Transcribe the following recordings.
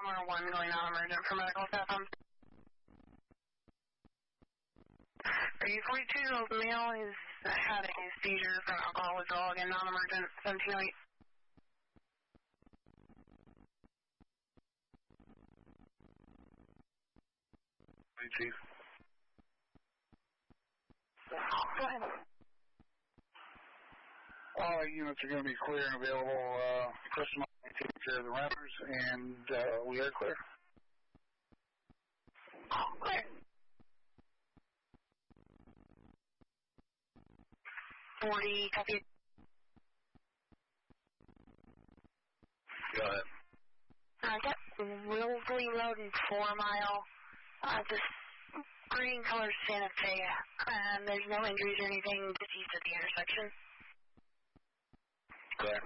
Baltimore 1 going on emergent for medical staff. 42-year-old male has had a seizure from alcohol withdrawal, again, non-emergent, 1708. Chief. Go ahead. All our units are going to be clear and available. Chris and I take care of the rappers, and we are clear. Clear. 40, copy. Go ahead. Yep, Willsley Road and 4 Mile. Just green color Santa Fe. There's no injuries or anything just east of the intersection. Clear.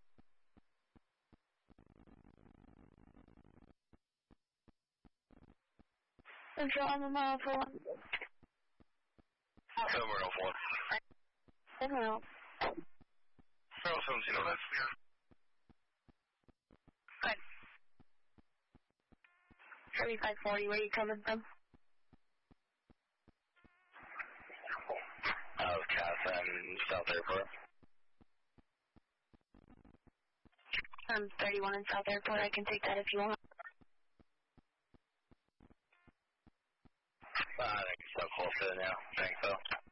Central on the mile for 1. Somewhere else 1. Somewhere else. 1709. Good. 3540, where are you coming from? Catherine, South Airport. 31 in South Airport. I can take that if you want. I think it's so close to it now. Thanks, though.